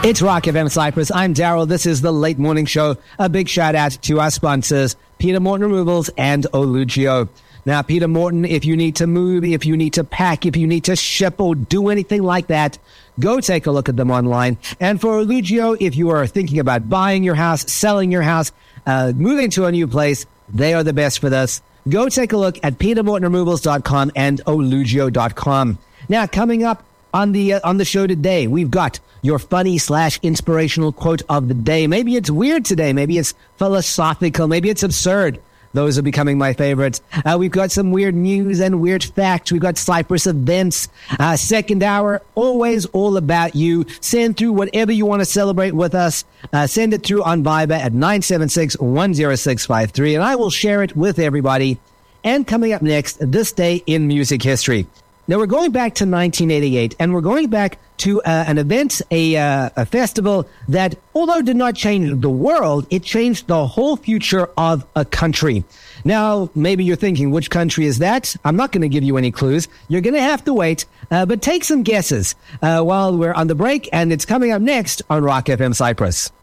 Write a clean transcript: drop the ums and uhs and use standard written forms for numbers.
It's Rock FM Cyprus. I'm Daryl. This is the Late Morning Show. A big shout out to our sponsors, Peter Morton Removals and Olugio. Now, Peter Morton, if you need to move, if you need to pack, if you need to ship or do anything like that, go take a look at them online. And for Olugio, if you are thinking about buying your house, selling your house, moving to a new place, they are the best for this. Go take a look at petermortonremovals.com and olugio.com. Now, coming up on the show today, we've got your funny/inspirational quote of the day. Maybe it's weird today. Maybe it's philosophical. Maybe it's absurd. Those are becoming my favorites. We've got some weird news and weird facts. We've got Cyprus events. Second hour, always all about you. Send through whatever you want to celebrate with us. Send it through on Viber at 976-10653, and I will share it with everybody. And coming up next, this day in music history. Now, we're going back to 1988, and we're going back to an event, a festival that, although did not change the world, it changed the whole future of a country. Now, maybe you're thinking, which country is that? I'm not going to give you any clues. You're going to have to wait, but take some guesses while we're on the break, and it's coming up next on Rock FM Cyprus.